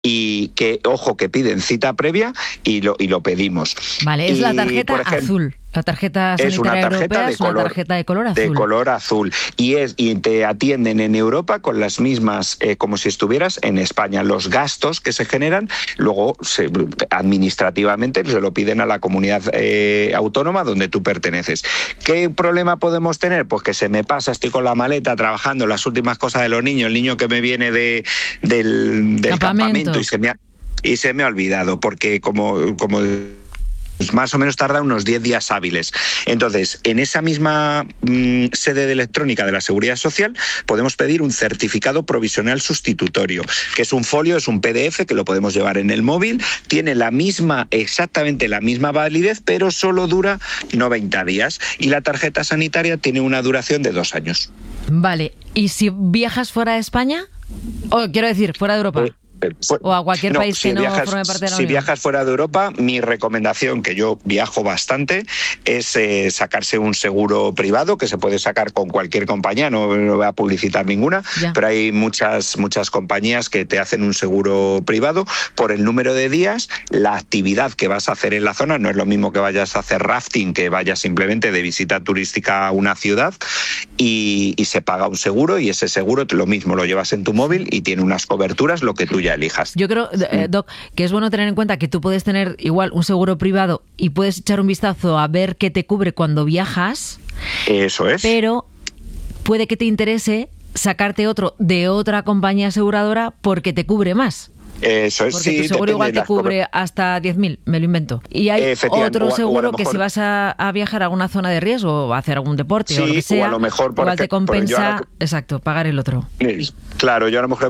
y que, ojo, que piden cita previa y lo pedimos. Vale, es la tarjeta azul. La tarjeta sanitaria es una tarjeta europea de es una tarjeta de color azul. De color azul. Y te atienden en Europa con las mismas, como si estuvieras en España. Los gastos que se generan, luego administrativamente se lo piden a la comunidad autónoma donde tú perteneces. ¿Qué problema podemos tener? Pues que se me pasa, estoy con la maleta trabajando las últimas cosas de los niños, el niño que me viene del campamento y se me ha olvidado, porque como más o menos tarda unos 10 días hábiles. Entonces, en esa misma sede de electrónica de la Seguridad Social podemos pedir un certificado provisional sustitutorio, que es un folio, es un PDF que lo podemos llevar en el móvil, tiene exactamente la misma validez, pero solo dura 90 días. Y la tarjeta sanitaria tiene una duración de 2 años. Vale, ¿y si viajas fuera de España? O quiero decir, fuera de Europa. O a cualquier país que no forme parte de la Unión. Si viajas fuera de Europa, mi recomendación, que yo viajo bastante, es sacarse un seguro privado, que se puede sacar con cualquier compañía, no voy a publicitar ninguna, pero hay muchas compañías que te hacen un seguro privado por el número de días, la actividad que vas a hacer en la zona. No es lo mismo que vayas a hacer rafting, que vayas simplemente de visita turística a una ciudad, y se paga un seguro, y ese seguro lo mismo lo llevas en tu móvil y tiene unas coberturas, lo que tú ya elijas. Yo creo, Doc, que es bueno tener en cuenta que tú puedes tener igual un seguro privado y puedes echar un vistazo a ver qué te cubre cuando viajas. Eso es. Pero puede que te interese sacarte otro de otra compañía aseguradora porque te cubre más. Eso es, porque tu seguro igual te cubre hasta 10.000, me lo invento. Y hay otro seguro que si vas a viajar a alguuna zona de riesgo o a hacer algún deporte o lo que sea, o a lo mejor, igual te compensa, pagar el otro. Claro, yo a lo mejor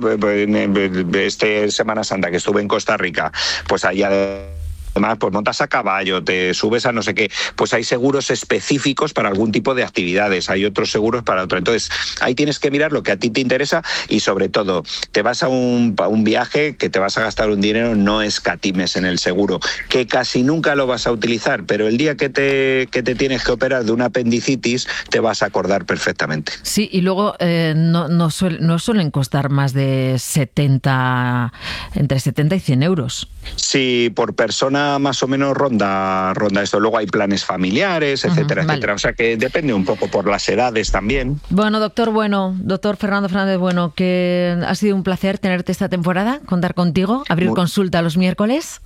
Semana Santa que estuve en Costa Rica, pues allá además, pues montas a caballo, te subes a no sé qué, pues hay seguros específicos para algún tipo de actividades, hay otros seguros para otro. Entonces, ahí tienes que mirar lo que a ti te interesa y, sobre todo, te vas a un viaje que te vas a gastar un dinero, no escatimes en el seguro, que casi nunca lo vas a utilizar, pero el día que te tienes que operar de una apendicitis, te vas a acordar perfectamente. Sí, y luego no suelen costar más de entre 70 y 100 euros. Sí, por persona más o menos ronda esto. Luego hay planes familiares, etcétera, etcétera. O sea que depende un poco por las edades también. Bueno, doctor Fernando Fernández Bueno, que ha sido un placer tenerte esta temporada, contar contigo, abrir consulta los miércoles.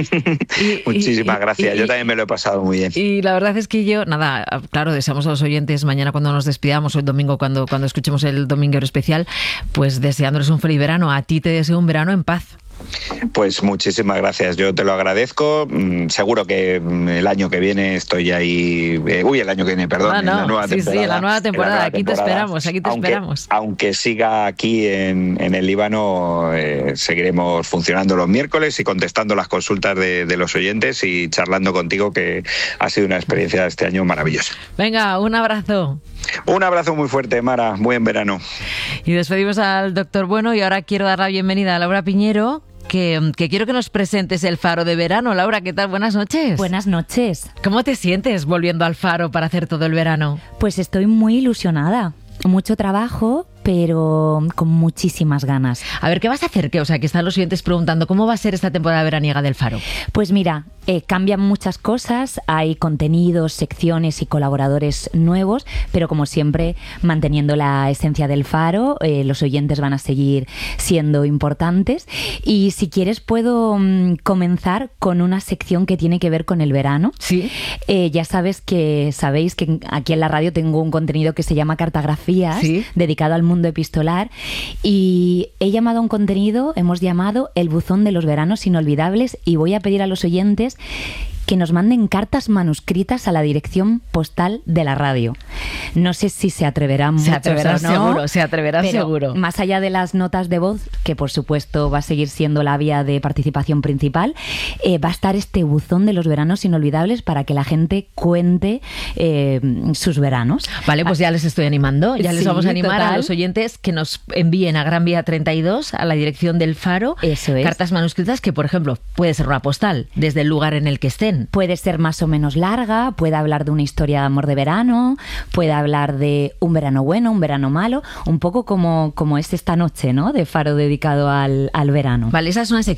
Muchísimas gracias. Yo también me lo he pasado muy bien. Y la verdad es que claro, deseamos a los oyentes mañana cuando nos despidamos, o el domingo cuando escuchemos el Dominguero Especial, pues deseándoles un feliz verano. A ti te deseo un verano en paz. Pues muchísimas gracias, yo te lo agradezco. Seguro que el año que viene estoy ahí. El año que viene, perdón. En la nueva temporada. Sí, la nueva temporada. Aquí te esperamos. Aunque siga aquí en el Líbano, seguiremos funcionando los miércoles y contestando las consultas de los oyentes y charlando contigo, que ha sido una experiencia este año maravillosa. Venga, un abrazo. Un abrazo muy fuerte, Mara. Buen verano. Y despedimos al doctor Bueno, y ahora quiero dar la bienvenida a Laura Piñero, que quiero que nos presentes el Faro de verano. Laura, ¿qué tal? Buenas noches. Buenas noches. ¿Cómo te sientes volviendo al Faro para hacer todo el verano? Pues estoy muy ilusionada. Mucho trabajo, pero con muchísimas ganas. A ver, ¿qué vas a hacer? Que están los oyentes preguntando, ¿cómo va a ser esta temporada veraniega del Faro? Pues mira, cambian muchas cosas, hay contenidos, secciones y colaboradores nuevos, pero como siempre, manteniendo la esencia del Faro, los oyentes van a seguir siendo importantes. Y si quieres, puedo comenzar con una sección que tiene que ver con el verano. Sí. Ya sabéis que aquí en la radio tengo un contenido que se llama Cartografías, ¿sí?, dedicado al mundo epistolar, y hemos llamado El buzón de los veranos inolvidables, y voy a pedir a los oyentes que nos manden cartas manuscritas a la dirección postal de la radio. No sé si se atreverán mucho, se atreverán seguro. Más allá de las notas de voz, que por supuesto va a seguir siendo la vía de participación principal, va a estar este buzón de los veranos inolvidables para que la gente cuente sus veranos. Vale, pues ya les estoy animando. Ya les vamos a animar total. A los oyentes que nos envíen a Gran Vía 32, a la dirección del Faro, eso es, cartas manuscritas que, por ejemplo, puede ser una postal desde el lugar en el que estén. Puede ser más o menos larga, puede hablar de una historia de amor de verano, puede hablar de un verano bueno, un verano malo, un poco como es esta noche, ¿no? De Faro dedicado al verano. Vale, esa es una sección